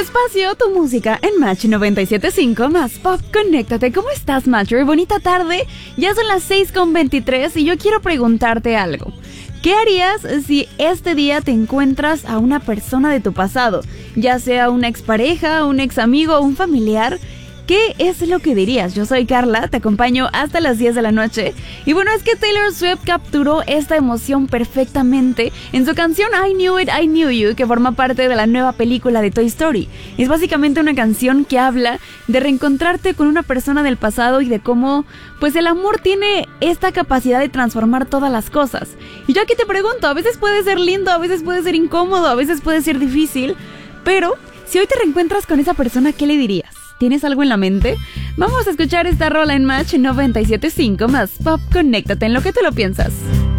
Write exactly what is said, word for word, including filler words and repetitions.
espacio, tu música en Match noventa y siete punto cinco más Pop. Conéctate. ¿Cómo estás, Matcher? Bonita tarde. Ya son las seis con veintitrés y yo quiero preguntarte algo. ¿Qué harías si este día te encuentras a una persona de tu pasado? Ya sea una expareja, un ex amigo o un familiar. ¿Qué es lo que dirías? Yo soy Carla, te acompaño hasta las diez de la noche. Y bueno, es que Taylor Swift capturó esta emoción perfectamente en su canción I Knew It, I Knew You, que forma parte de la nueva película de Toy Story. Es básicamente una canción que habla de reencontrarte con una persona del pasado y de cómo, pues, el amor tiene esta capacidad de transformar todas las cosas. Y yo aquí te pregunto, a veces puede ser lindo, a veces puede ser incómodo, a veces puede ser difícil, pero si hoy te reencuentras con esa persona, ¿qué le dirías? ¿Tienes algo en la mente? Vamos a escuchar esta rola en Match noventa y siete punto cinco más Pop. Conéctate en lo que tú lo piensas.